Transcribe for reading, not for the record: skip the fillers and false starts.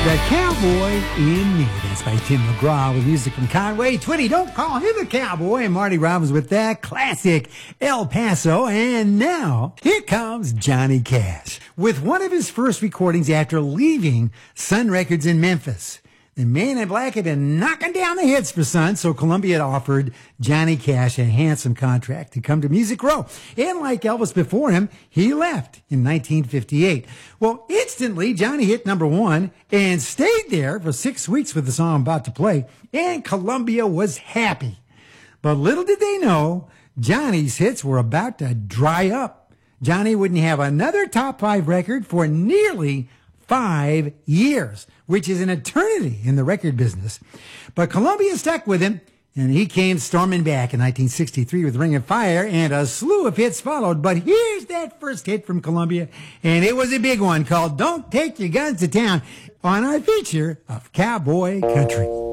The Cowboy in Me. That's by Tim McGraw with music from Conway Twitty. Don't call him a cowboy. And Marty Robbins with that classic El Paso. And now, here comes Johnny Cash with one of his first recordings after leaving Sun Records in Memphis. The Man in Black had been knocking down the hits for Sun, so Columbia had offered Johnny Cash a handsome contract to come to Music Row. And like Elvis before him, he left in 1958. Well, instantly, Johnny hit number one and stayed there for 6 weeks with the song I'm about to play, and Columbia was happy. But little did they know, Johnny's hits were about to dry up. Johnny wouldn't have another top 5 record for nearly 5 years, which is an eternity in the record business. But Columbia stuck with him, and he came storming back in 1963 with Ring of Fire, and a slew of hits followed. But here's that first hit from Columbia, and it was a big one called Don't Take Your Guns to Town on our feature of Cowboy Country.